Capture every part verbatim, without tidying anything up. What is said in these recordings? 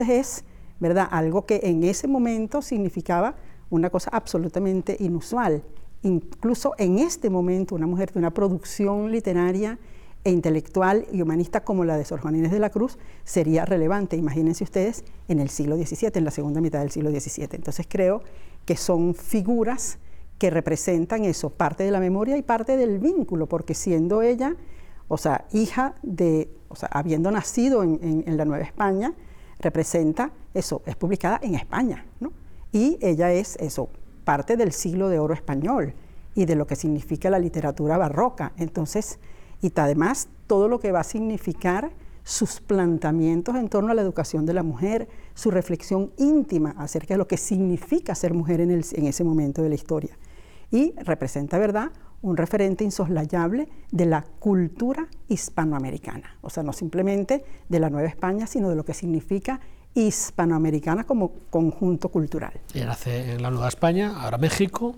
es, ¿verdad?, algo que en ese momento significaba una cosa absolutamente inusual. Incluso en este momento, una mujer de una producción literaria e intelectual y humanista como la de Sor Juana Inés de la Cruz sería relevante, imagínense ustedes, en el siglo diecisiete, en la segunda mitad del siglo diecisiete. Entonces creo que son figuras que representan eso, parte de la memoria y parte del vínculo, porque siendo ella, o sea, hija de, o sea, habiendo nacido en, en, en la Nueva España, representa eso, es publicada en España, ¿no? Y ella es eso, parte del siglo de oro español y de lo que significa la literatura barroca. Entonces, y además todo lo que va a significar sus planteamientos en torno a la educación de la mujer, su reflexión íntima acerca de lo que significa ser mujer en, el, en ese momento de la historia. Y representa, ¿verdad?, un referente insoslayable de la cultura hispanoamericana. O sea, no simplemente de la Nueva España, sino de lo que significa hispanoamericana como conjunto cultural. Ella nace en la Nueva España, ahora México,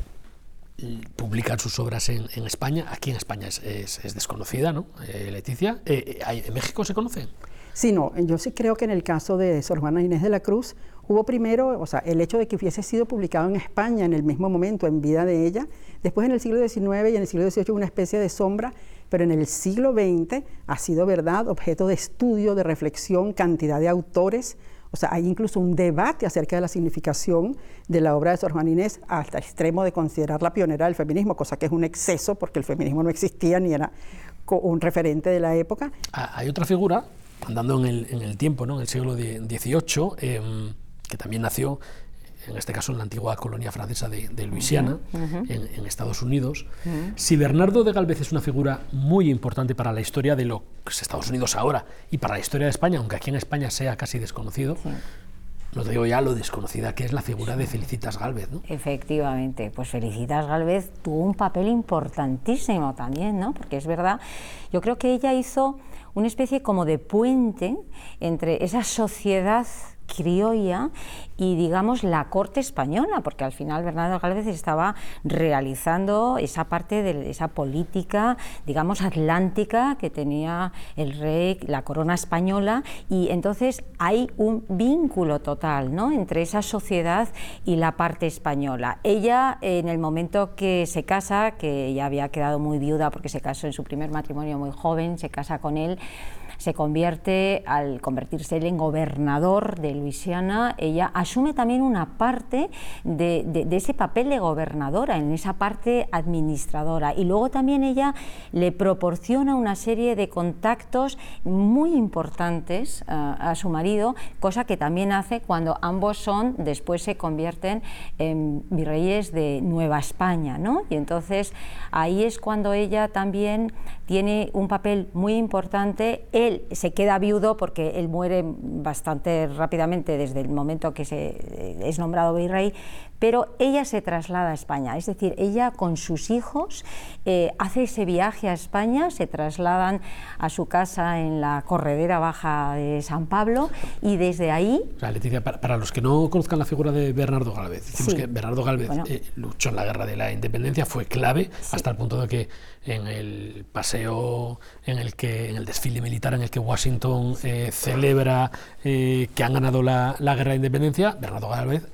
publican sus obras en, en España. Aquí en España es, es, es desconocida, ¿no, eh, Leticia? Eh, ¿En México se conocen? Sí, no, yo sí creo que en el caso de Sor Juana Inés de la Cruz hubo primero, o sea, el hecho de que hubiese sido publicado en España en el mismo momento, en vida de ella, después en el siglo diecinueve y en el siglo dieciocho una especie de sombra, pero en el siglo veinte ha sido, ¿verdad?, objeto de estudio, de reflexión, cantidad de autores. O sea, hay incluso un debate acerca de la significación de la obra de Sor Juana Inés, hasta extremo de considerarla pionera del feminismo, cosa que es un exceso, porque el feminismo no existía ni era un referente de la época. Ah, hay otra figura, andando en el, en el tiempo, ¿no?, en el siglo dieciocho, eh, que también nació, en este caso en la antigua colonia francesa de, de Luisiana, uh-huh. en, en Estados Unidos. Uh-huh. Si Bernardo de Gálvez es una figura muy importante para la historia de lo que es Estados Unidos ahora y para la historia de España, aunque aquí en España sea casi desconocido, sí. No te digo ya lo desconocida que es la figura de Felicitas Gálvez, ¿no? Efectivamente, pues Felicitas Gálvez tuvo un papel importantísimo también, ¿no? Porque es verdad, yo creo que ella hizo una especie como de puente entre esa sociedad criolla y, digamos, la corte española, porque al final Bernardo Gálvez estaba realizando esa parte de esa política, digamos, atlántica que tenía el rey, la corona española, y entonces hay un vínculo total, ¿no?, entre esa sociedad y la parte española. Ella, en el momento que se casa, que ya había quedado muy viuda porque se casó en su primer matrimonio muy joven, se casa con él, se convierte, al convertirse él en gobernador de Luisiana, ella asume también una parte de, de, de ese papel de gobernadora, en esa parte administradora, y luego también ella le proporciona una serie de contactos muy importantes uh, a su marido, cosa que también hace cuando ambos son, después se convierten en virreyes de Nueva España, ¿no? Y entonces ahí es cuando ella también tiene un papel muy importante. Él se queda viudo porque él muere bastante rápidamente desde el momento que se es nombrado virrey, pero ella se traslada a España, es decir, ella con sus hijos eh, hace ese viaje a España, se trasladan a su casa en la Corredera Baja de San Pablo y desde ahí... O sea, Leticia, para, para los que no conozcan la figura de Bernardo Gálvez, decimos sí. que Bernardo Gálvez bueno. eh, luchó en la Guerra de la Independencia, fue clave sí. hasta el punto de que en el paseo, en el que en el desfile militar en el que Washington eh, celebra eh, que han ganado la, la Guerra de Independencia, Bernardo Gálvez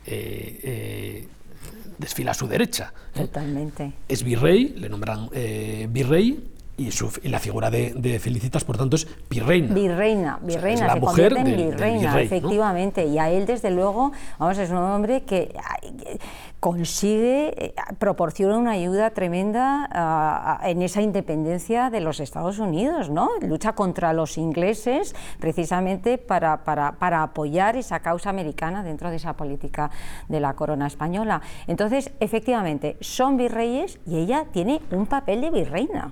Eh, eh, desfila a su derecha. Totalmente. ¿eh? Es virrey, le nombran eh, virrey y, su, y la figura de, de Felicitas, por tanto, es virreina. Virreina, virreina, o sea, es la se mujer convierte en del, virreina, del virrey, efectivamente, ¿no? Y a él, desde luego, vamos, es un hombre que consigue, proporciona una ayuda tremenda uh, en esa independencia de los Estados Unidos, ¿no? Lucha contra los ingleses precisamente para, para, para apoyar esa causa americana dentro de esa política de la corona española. Entonces, efectivamente, son virreyes y ella tiene un papel de virreina.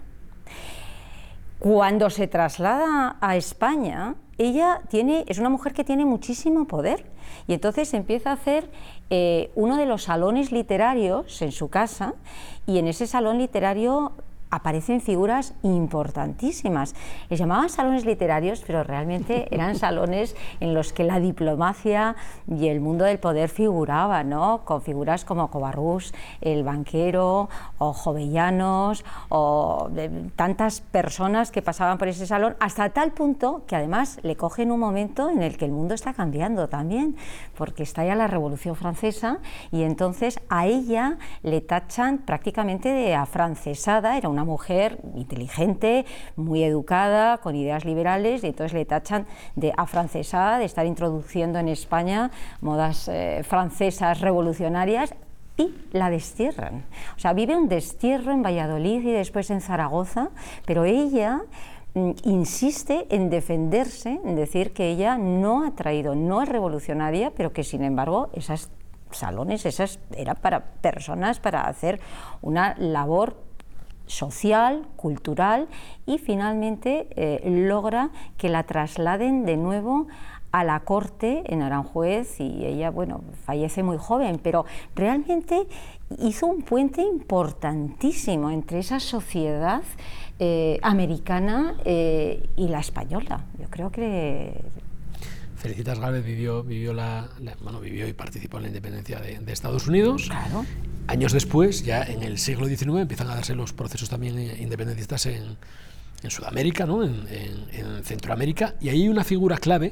Cuando se traslada a España, ella tiene, es una mujer que tiene muchísimo poder y entonces empieza a hacer eh, uno de los salones literarios en su casa y en ese salón literario aparecen figuras importantísimas. Les llamaban salones literarios, pero realmente eran salones en los que la diplomacia y el mundo del poder figuraban, ¿no? Con figuras como Covarrubias, el banquero, o Jovellanos, o de, tantas personas que pasaban por ese salón, hasta tal punto que además le cogen un momento en el que el mundo está cambiando también, porque está ya la Revolución Francesa, y entonces a ella le tachan prácticamente de afrancesada. Era una mujer inteligente, muy educada, con ideas liberales, y entonces le tachan de afrancesada, de estar introduciendo en España modas eh, francesas revolucionarias, y la destierran. O sea, vive un destierro en Valladolid y después en Zaragoza, pero ella mm, insiste en defenderse, en decir que ella no ha traído, no es revolucionaria, pero que sin embargo esas salones, esas eran para personas para hacer una labor social, cultural, y finalmente eh, logra que la trasladen de nuevo a la corte en Aranjuez, y ella, bueno, fallece muy joven, pero realmente hizo un puente importantísimo entre esa sociedad eh, americana eh, y la española. Yo creo que... Felicitas Gálvez vivió, vivió, la, la, bueno, vivió y participó en la independencia de, de Estados Unidos. Claro. Años después, ya en el siglo diecinueve, empiezan a darse los procesos también independentistas en, en Sudamérica, ¿no? en, en, en Centroamérica, y ahí hay una figura clave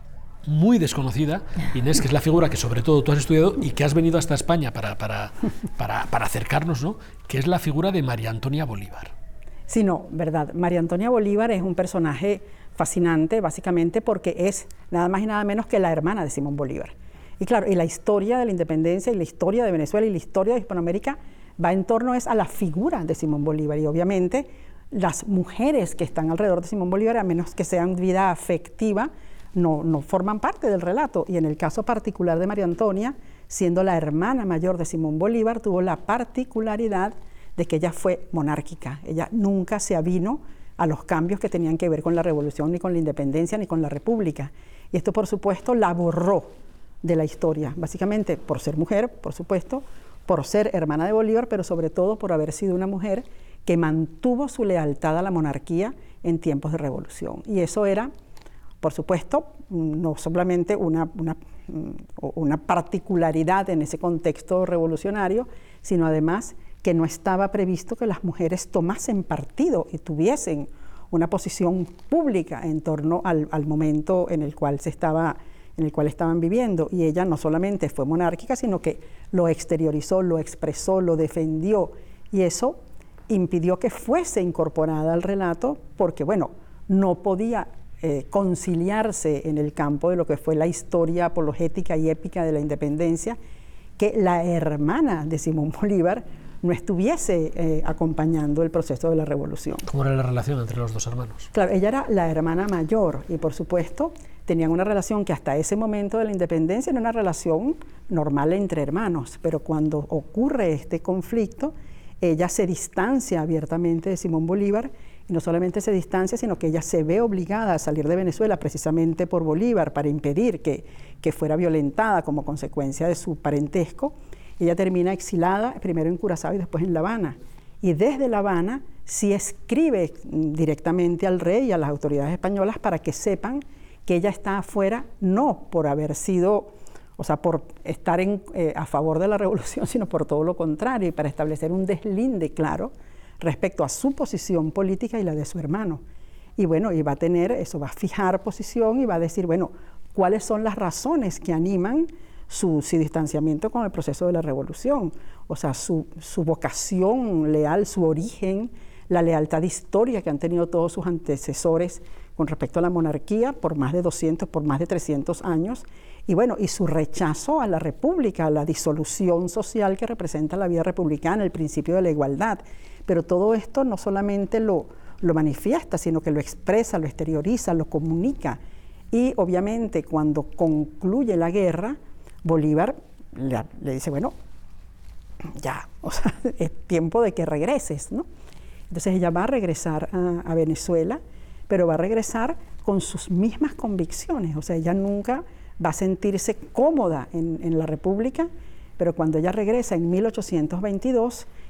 muy desconocida, Inés, que es la figura que sobre todo tú has estudiado y que has venido hasta España para, para, para, para acercarnos, ¿no? Que es la figura de María Antonia Bolívar. Sí, no, verdad. María Antonia Bolívar es un personaje fascinante, básicamente porque es nada más y nada menos que la hermana de Simón Bolívar. Y claro, y la historia de la independencia y la historia de Venezuela y la historia de Hispanoamérica va en torno es a la figura de Simón Bolívar, y obviamente las mujeres que están alrededor de Simón Bolívar, a menos que sean vida afectiva, no, no forman parte del relato. Y en el caso particular de María Antonia, siendo la hermana mayor de Simón Bolívar, tuvo la particularidad de que ella fue monárquica. Ella nunca se avino a los cambios que tenían que ver con la revolución, ni con la independencia, ni con la república. Y esto, por supuesto, la borró de la historia, básicamente por ser mujer, por supuesto, por ser hermana de Bolívar, pero sobre todo por haber sido una mujer que mantuvo su lealtad a la monarquía en tiempos de revolución. Y eso era, por supuesto, no solamente una, una, una particularidad en ese contexto revolucionario, sino además que no estaba previsto que las mujeres tomasen partido y tuviesen una posición pública en torno al, al momento en el cual se estaba, en el cual estaban viviendo. Y ella no solamente fue monárquica, sino que lo exteriorizó, lo expresó, lo defendió, y eso impidió que fuese incorporada al relato, porque bueno, no podía eh, conciliarse en el campo de lo que fue la historia apologética y épica de la independencia, que la hermana de Simón Bolívar no estuviese eh, acompañando el proceso de la revolución. ¿Cómo era la relación entre los dos hermanos? Claro, ella era la hermana mayor y por supuesto tenían una relación que hasta ese momento de la independencia era una relación normal entre hermanos, pero cuando ocurre este conflicto, ella se distancia abiertamente de Simón Bolívar, y no solamente se distancia, sino que ella se ve obligada a salir de Venezuela precisamente por Bolívar para impedir que, que fuera violentada como consecuencia de su parentesco. Ella termina exilada, primero en Curazao y después en La Habana. Y desde La Habana sí escribe directamente al rey y a las autoridades españolas para que sepan que ella está afuera, no por haber sido, o sea, por estar en, eh, a favor de la revolución, sino por todo lo contrario, y para establecer un deslinde claro respecto a su posición política y la de su hermano. Y bueno, y va a tener, eso va a fijar posición y va a decir, bueno, cuáles son las razones que animan Su, su distanciamiento con el proceso de la revolución, o sea, su, su vocación leal, su origen, la lealtad de historia que han tenido todos sus antecesores con respecto a la monarquía por más de doscientos, por más de trescientos años, y bueno, y su rechazo a la república, a la disolución social que representa la vida republicana, el principio de la igualdad. Pero todo esto no solamente lo, lo manifiesta, sino que lo expresa, lo exterioriza, lo comunica, y obviamente cuando concluye la guerra, Bolívar le, le dice, bueno, ya, o sea, es tiempo de que regreses, ¿no? Entonces ella va a regresar a, a Venezuela, pero va a regresar con sus mismas convicciones, o sea, ella nunca va a sentirse cómoda en, en la República, pero cuando ella regresa en mil ochocientos veintidós,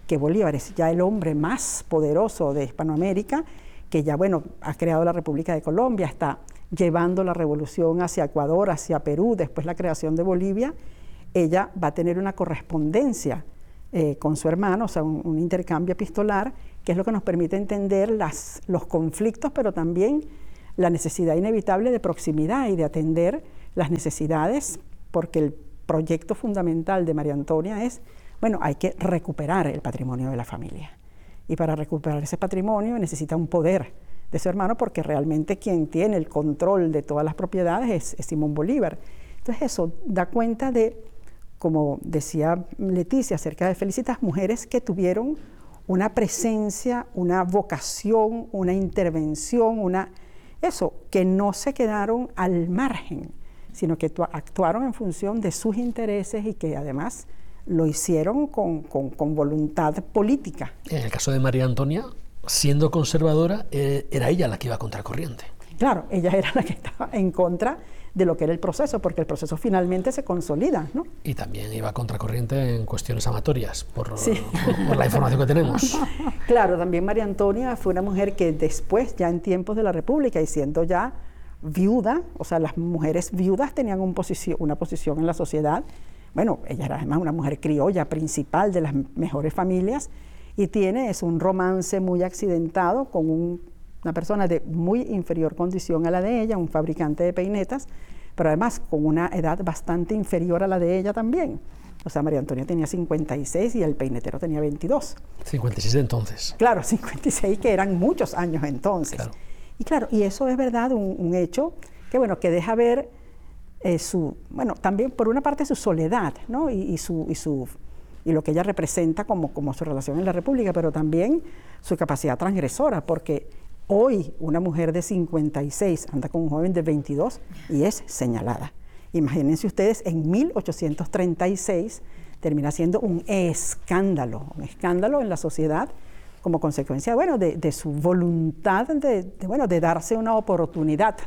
que Bolívar es ya el hombre más poderoso de Hispanoamérica, que ya, bueno, ha creado la República de Colombia, está llevando la revolución hacia Ecuador, hacia Perú, después la creación de Bolivia, ella va a tener una correspondencia eh, con su hermano, o sea, un, un intercambio epistolar, que es lo que nos permite entender las, los conflictos, pero también la necesidad inevitable de proximidad y de atender las necesidades, porque el proyecto fundamental de María Antonia es, bueno, hay que recuperar el patrimonio de la familia. Y para recuperar ese patrimonio necesita un poder de su hermano, porque realmente quien tiene el control de todas las propiedades es, es Simón Bolívar. Entonces eso da cuenta de, como decía Leticia acerca de Felicitas, mujeres que tuvieron una presencia, una vocación, una intervención, una, eso, que no se quedaron al margen, sino que actuaron en función de sus intereses y que además lo hicieron con, con, con voluntad política. En el caso de María Antonia, siendo conservadora, eh, era ella la que iba a contracorriente. Claro, ella era la que estaba en contra de lo que era el proceso, porque el proceso finalmente se consolida, ¿no? Y también iba a contracorriente en cuestiones amatorias, por, sí. por, por la información que tenemos. Claro, también María Antonia fue una mujer que después, ya en tiempos de la República, y siendo ya viuda, o sea, las mujeres viudas tenían un posición, una posición en la sociedad. Bueno, ella era además una mujer criolla, principal de las mejores familias, y tiene es un romance muy accidentado con un, una persona de muy inferior condición a la de ella, un fabricante de peinetas, pero además con una edad bastante inferior a la de ella también. O sea, María Antonia tenía cincuenta y seis y el peinetero tenía veintidós. cincuenta y seis de entonces. Claro, cincuenta y seis, que eran muchos años entonces. Claro. Y claro, y eso es verdad, un, un hecho que, bueno, que deja ver eh, su, bueno, también por una parte su soledad, ¿no? Y, y, su, y, su, y lo que ella representa como, como su relación en la República, pero también su capacidad transgresora, porque hoy una mujer de cincuenta y seis anda con un joven de veintidós y es señalada. Imagínense ustedes, en mil ochocientos treinta y seis termina siendo un escándalo, un escándalo en la sociedad, como consecuencia, bueno, de, de su voluntad de, de, bueno, de darse una oportunidad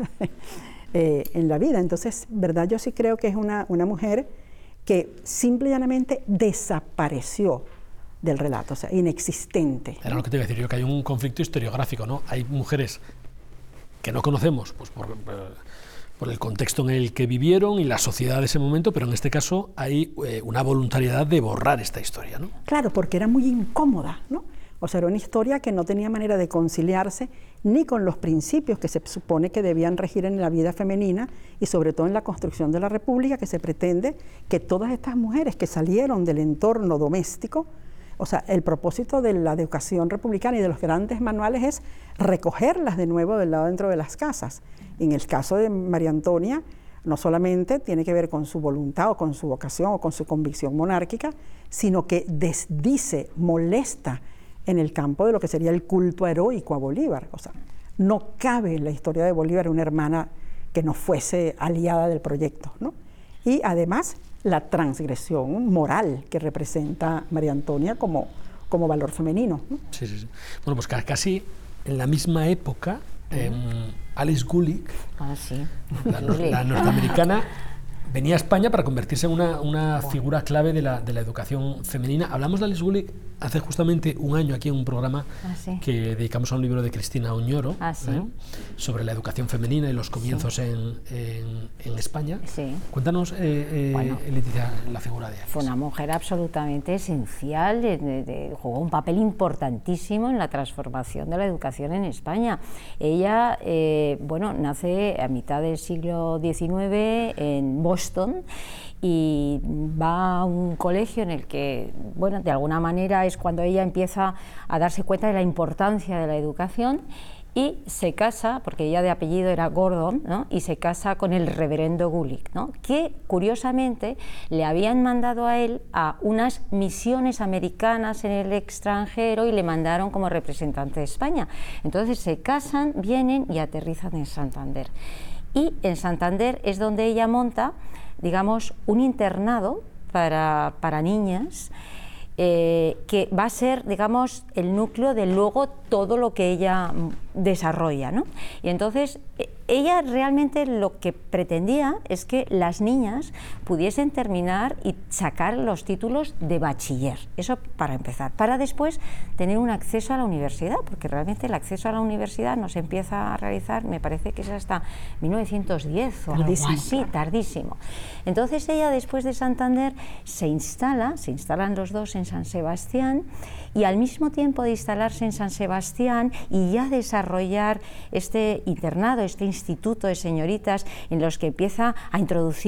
eh, en la vida. Entonces, verdad, yo sí creo que es una, una mujer que simple y llanamente desapareció del relato, o sea, inexistente. Era lo que te iba a decir yo, que hay un conflicto historiográfico, ¿no? Hay mujeres que no conocemos, pues por, por el contexto en el que vivieron y la sociedad de ese momento, pero en este caso hay eh, una voluntariedad de borrar esta historia, ¿no? Claro, porque era muy incómoda, ¿no? O sea, era una historia que no tenía manera de conciliarse ni con los principios que se supone que debían regir en la vida femenina y sobre todo en la construcción de la República, que se pretende que todas estas mujeres que salieron del entorno doméstico, o sea, el propósito de la educación republicana y de los grandes manuales es recogerlas de nuevo del lado dentro de las casas. Y en el caso de María Antonia, no solamente tiene que ver con su voluntad o con su vocación o con su convicción monárquica, sino que desdice, molesta en el campo de lo que sería el culto heroico a Bolívar. O sea, no cabe en la historia de Bolívar una hermana que no fuese aliada del proyecto, ¿no? Y además la transgresión moral que representa María Antonia como, como valor femenino, ¿no? Sí, sí, sí. Bueno, pues casi en la misma época, eh, Alice Gulick, ah, sí. la, la norteamericana, venía a España para convertirse en una, una figura clave de la, de la educación femenina. Hablamos de Alice Gulick hace justamente un año aquí en un programa ah, ¿sí? que dedicamos a un libro de Cristina Oñoro, ah, ¿sí? ¿eh? sobre la educación femenina y los comienzos sí. en, en, en España. Sí. Cuéntanos, eh, eh, bueno, Leticia, la figura de Alice. Fue una mujer absolutamente esencial, de, de, de, jugó un papel importantísimo en la transformación de la educación en España. Ella, eh, bueno, nace a mitad del siglo diecinueve en Boston y va a un colegio en el que, bueno, de alguna manera es cuando ella empieza a darse cuenta de la importancia de la educación y se casa, porque ella de apellido era Gordon, ¿no? Y se casa con el reverendo Gulick, ¿no? Que curiosamente le habían mandado a él a unas misiones americanas en el extranjero y le mandaron como representante de España. Entonces se casan, vienen y aterrizan en Santander. Y en Santander es donde ella monta, digamos, un internado para, para niñas, eh, que va a ser, digamos, el núcleo de luego todo lo que ella desarrolla, ¿no? Y entonces ella realmente lo que pretendía es que las niñas pudiesen terminar y sacar los títulos de bachiller, eso para empezar, para después tener un acceso a la universidad, porque realmente el acceso a la universidad no se empieza a realizar, me parece que es hasta mil novecientos diez o tardísimo, algo así, claro. tardísimo. Entonces ella, después de Santander, se instala, se instalan los dos en San Sebastián, y al mismo tiempo de instalarse en San Sebastián y ya desarrollar este internado, este instituto de señoritas en los que empieza a introducir